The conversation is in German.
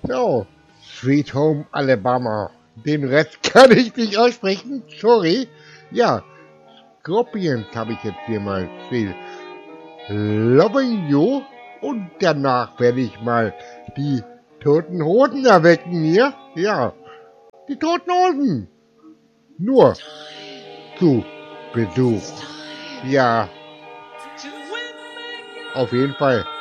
So, Sweet Home Alabama. Den Rest kann ich nicht aussprechen, sorry. Ja, Scorpions habe ich jetzt hier mal stehen. Loving You. Und danach werde ich mal die Toten Hosen erwecken hier. Ja, die Toten Hosen. Nur zu Besuch. Ja, auf jeden Fall.